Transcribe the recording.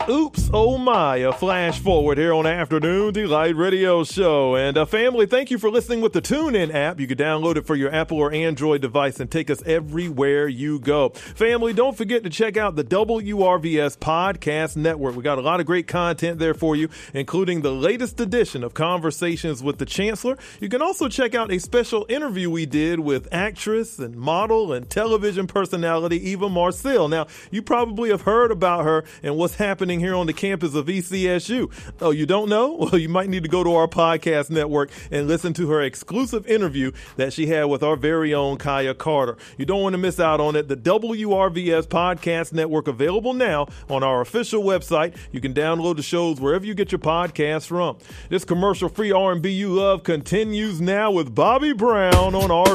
Oops, oh my, a flash forward here on Afternoon Delight Radio Show. And family, thank you for listening with the TuneIn app. You can download it for your Apple or Android device and take us everywhere you go. Family, don't forget to check out the WRVS Podcast Network. We got a lot of great content there for you, including the latest edition of Conversations with the Chancellor. You can also check out a special interview we did with actress and model and television personality Eva Marcille. Now, you probably have heard about her and what's happening here on the campus of ECSU. Oh, you don't know? Well, you might need to go to our podcast network and listen to her exclusive interview that she had with our very own Kaya Carter. You don't want to miss out on it. The WRVS Podcast Network, available now on our official website. You can download the shows wherever you get your podcasts from. This commercial-free R&B you love continues now with Bobby Brown on our